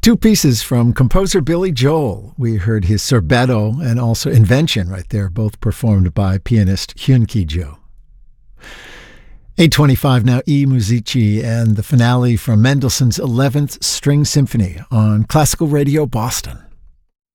Two pieces from composer Billy Joel. We heard his Sorbetto and also Invention right there, both performed by pianist Hyun-Ki Jo. 8:25 now, I Musici and the finale from Mendelssohn's 11th String Symphony on Classical Radio Boston.